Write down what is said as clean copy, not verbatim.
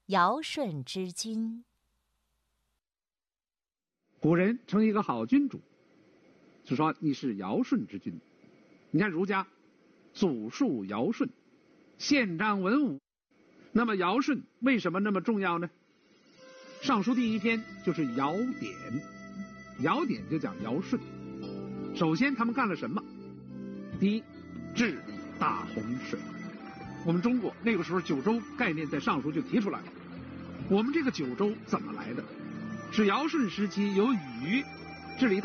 尧舜之君。 古人称一个好君主，就说你是尧舜之君。你看儒家祖述尧舜，宪章文武。那么尧舜为什么那么重要呢？尚书第一篇就是尧典，尧典就讲尧舜。首先他们干了什么？第一，治理大洪水。我们中国那个时候九州概念在尚书就提出来了。我们这个九州怎么来的？是尧舜时期由禹治理